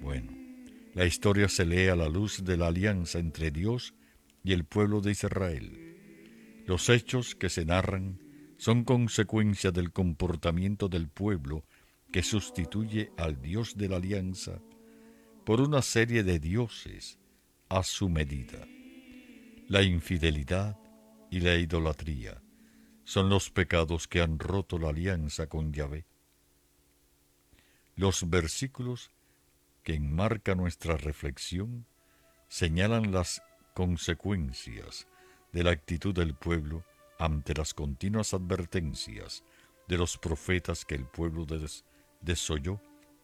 Bueno, la historia se lee a la luz de la alianza entre Dios y el pueblo de Israel. Los hechos que se narran son consecuencia del comportamiento del pueblo que sustituye al Dios de la alianza por una serie de dioses a su medida. La infidelidad y la idolatría son los pecados que han roto la alianza con Yahvé. Los versículos que enmarcan nuestra reflexión señalan las consecuencias de la actitud del pueblo ante las continuas advertencias de los profetas que el pueblo desoyó.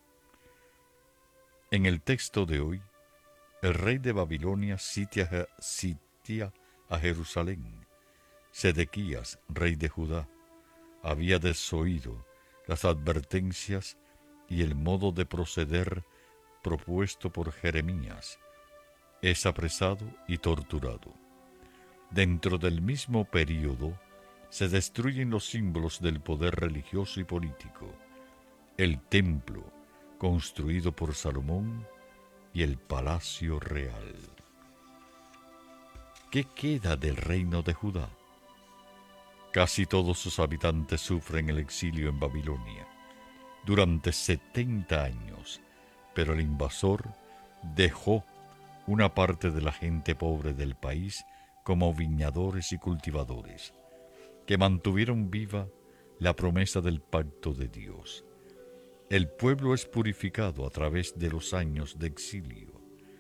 En el texto de hoy, el rey de Babilonia sitia a Jerusalén. Sedequías, rey de Judá, había desoído las advertencias y el modo de proceder propuesto por Jeremías. Es apresado y torturado. Dentro del mismo período se destruyen los símbolos del poder religioso y político, el templo construido por Salomón y el palacio real. ¿Qué queda del reino de Judá? Casi todos sus habitantes sufren el exilio en Babilonia durante 70 años, pero el invasor dejó una parte de la gente pobre del país como viñadores y cultivadores, que mantuvieron viva la promesa del pacto de Dios. El pueblo es purificado a través de los años de exilio.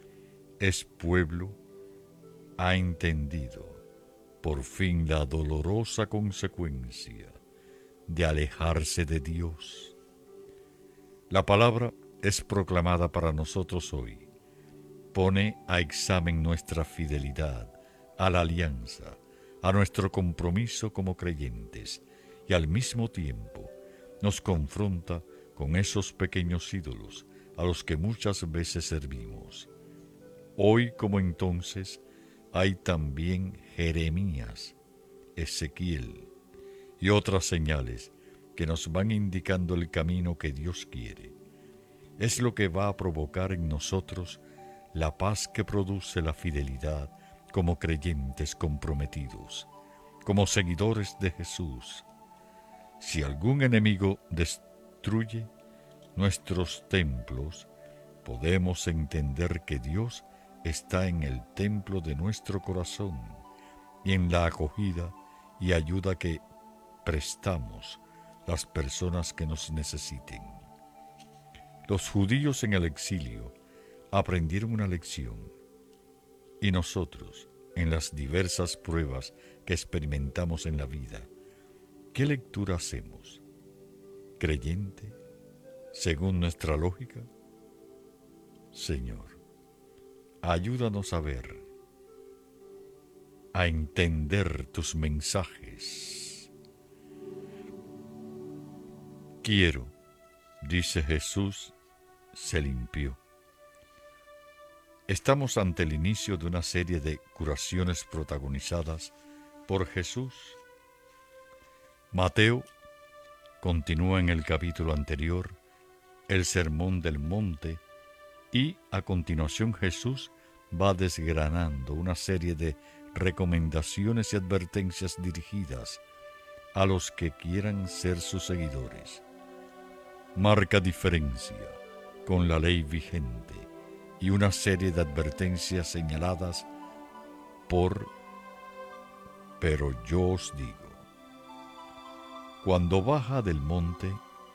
Ha entendido por fin la dolorosa consecuencia de alejarse de Dios. La palabra es proclamada para nosotros hoy. Pone a examen nuestra fidelidad a la alianza, a nuestro compromiso como creyentes, y al mismo tiempo nos confronta con esos pequeños ídolos a los que muchas veces servimos. Hoy como entonces hay también Jeremías, Ezequiel y otras señales que nos van indicando el camino que Dios quiere. Es lo que va a provocar en nosotros la paz que produce la fidelidad como creyentes comprometidos, como seguidores de Jesús. Si algún enemigo destruye nuestros templos, podemos entender que Dios está en el templo de nuestro corazón y en la acogida y ayuda que prestamos las personas que nos necesiten. Los judíos en el exilio aprendieron una lección y nosotros, en las diversas pruebas que experimentamos en la vida, ¿qué lectura hacemos? ¿Creyente? ¿Según nuestra lógica? Señor, ayúdanos a ver, a entender tus mensajes. Quiero, dice Jesús, se limpió. Estamos ante el inicio de una serie de curaciones protagonizadas por Jesús. Mateo continúa en el capítulo anterior el Sermón del Monte y a continuación Jesús va desgranando una serie de recomendaciones y advertencias dirigidas a los que quieran ser sus seguidores. Marca diferencia con la ley vigente y una serie de advertencias señaladas pero yo os digo. Cuando baja del monte,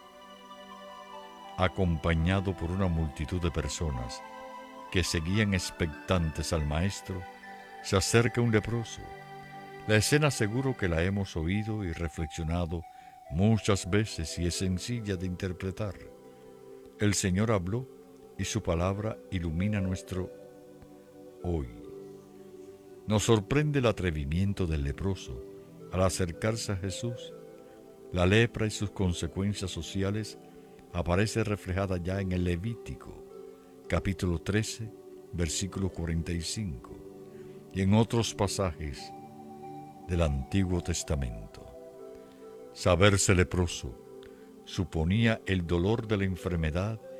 acompañado por una multitud de personas que seguían expectantes al maestro, se acerca un leproso. La escena seguro que la hemos oído y reflexionado muchas veces y es sencilla de interpretar. El Señor habló y su palabra ilumina nuestro hoy. Nos sorprende el atrevimiento del leproso al acercarse a Jesús. La lepra y sus consecuencias sociales aparece reflejada ya en el Levítico, capítulo 13, versículo 45, y en otros pasajes del Antiguo Testamento. Saberse leproso suponía el dolor de la enfermedad